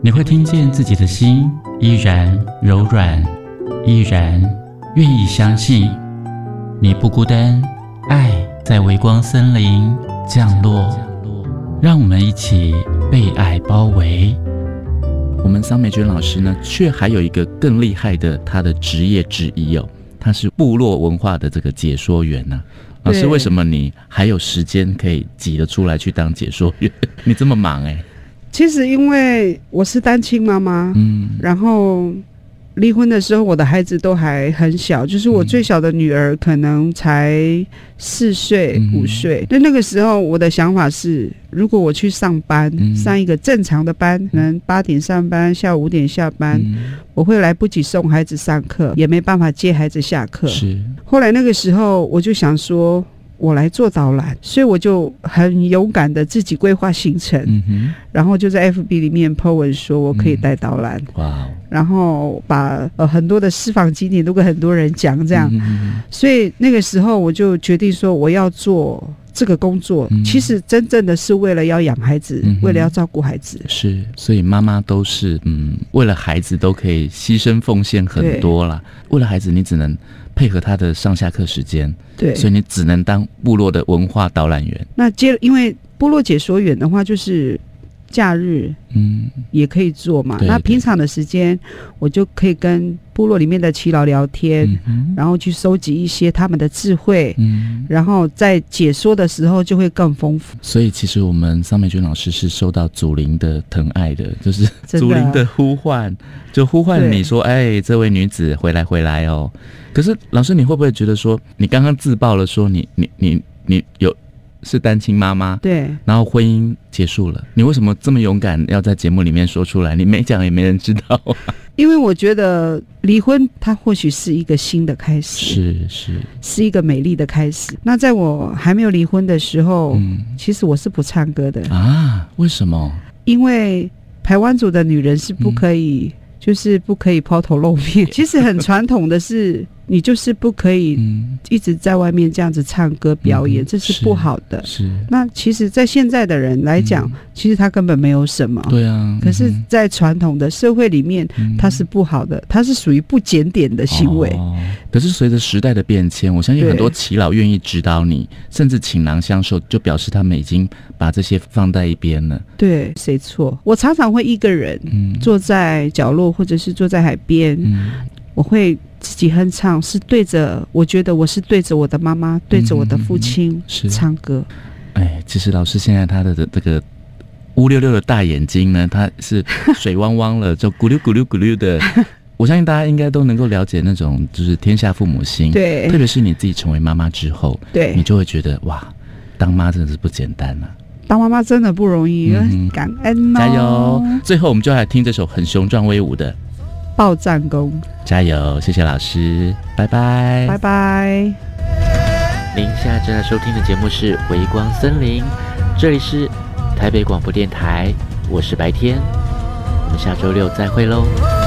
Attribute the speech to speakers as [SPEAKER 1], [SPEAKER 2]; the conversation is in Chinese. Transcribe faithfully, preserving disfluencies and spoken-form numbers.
[SPEAKER 1] 你会听见自己的心依然柔软，依然愿意相信你不孤单。爱在微光森林降落，让我们一起被爱包围。
[SPEAKER 2] 我们桑美娟老师呢，却还有一个更厉害的他的职业之一哦，他是部落文化的这个解说员呢、啊。老师，为什么你还有时间可以挤得出来去当解说员？你这么忙哎、欸？
[SPEAKER 3] 其实因为我是单亲妈妈，嗯，然后离婚的时候我的孩子都还很小，就是我最小的女儿可能才四岁、嗯、五岁。那那个时候我的想法是，如果我去上班、嗯、上一个正常的班，可能八点上班，下午五点下班、嗯、我会来不及送孩子上课，也没办法接孩子下课。是。后来那个时候我就想说，我来做导览，所以我就很勇敢的自己规划行程、嗯、然后就在 F B 里面 po 文说我可以带导览、嗯、哇，然后把、呃、很多的私房景点都跟很多人讲这样、嗯、所以那个时候我就决定说我要做这个工作、嗯、其实真正的是为了要养孩子、嗯、为了要照顾孩子。是，
[SPEAKER 2] 所以妈妈都是嗯，为了孩子都可以牺牲奉献很多啦。为了孩子你只能配合他的上下课时间，对，所以你只能当部落的文化导览员。
[SPEAKER 3] 那接因为部落解说员的话就是假日嗯也可以做嘛，那平常的时间我就可以跟部落里面的耆老聊天、嗯、然后去收集一些他们的智慧、嗯、然后在解说的时候就会更丰富。
[SPEAKER 2] 所以其实我们桑美娟老师是受到祖灵的疼爱的，就是祖灵的呼唤，就呼唤你说哎，这位女子回来回来哦。可是老师你会不会觉得说，你刚刚自曝了说你你你你有是单亲妈妈，对，然后婚姻结束了，你为什么这么勇敢要在节目里面说出来？你没讲也没人知道、啊、
[SPEAKER 3] 因为我觉得离婚它或许是一个新的开始，是是是一个美丽的开始。那在我还没有离婚的时候、嗯、其实我是不唱歌的
[SPEAKER 2] 啊。为什么？
[SPEAKER 3] 因为排湾族的女人是不可以、嗯、就是不可以抛头露面，其实很传统的是你就是不可以一直在外面这样子唱歌表演、嗯、这是不好的。是，那其实在现在的人来讲、嗯、其实他根本没有什么，对啊，可是在传统的社会里面、嗯、它是不好的，它是属于不检点的行为、哦、
[SPEAKER 2] 可是随着时代的变迁，我相信很多耆老愿意指导你，甚至倾囊相授，就表示他们已经把这些放在一边了。
[SPEAKER 3] 对，谁错？我常常会一个人、嗯、坐在角落或者是坐在海边、嗯，我会自己哼唱，是对着，我觉得我是对着我的妈妈，对着我的父亲唱歌。
[SPEAKER 2] 哎，其实老师现在他的这个乌溜溜的大眼睛呢，他是水汪汪了，就咕溜咕溜咕溜的。我相信大家应该都能够了解那种就是天下父母心，对，特别是你自己成为妈妈之后，对，你就会觉得哇，当妈真的是不简单啊。
[SPEAKER 3] 当妈妈真的不容易、嗯、感恩哦，
[SPEAKER 2] 加油。最后我们就来听这首很雄壮威武的
[SPEAKER 3] 报战功，
[SPEAKER 2] 加油！谢谢老师，拜拜，
[SPEAKER 3] 拜拜。
[SPEAKER 4] 您现在正在收听的节目是《微光森林》，这里是台北广播电台，我是白天，我们下周六再会喽。